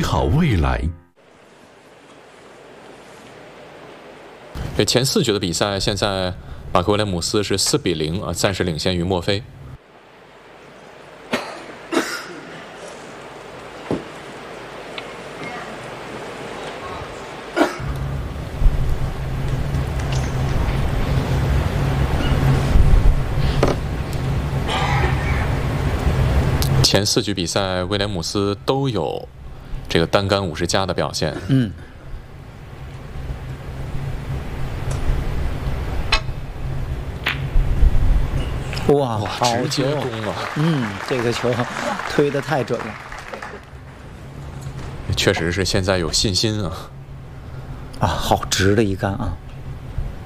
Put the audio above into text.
好未来。 前4局的比赛，现在马克威廉姆斯是4比0啊，暂时领先于墨菲。前4局比赛，威廉姆斯都有这个单杆50加的表现。 哇， 直接攻啊！ 这个球推得太准了。 确实是现在有信心啊！ 好直的一杆啊！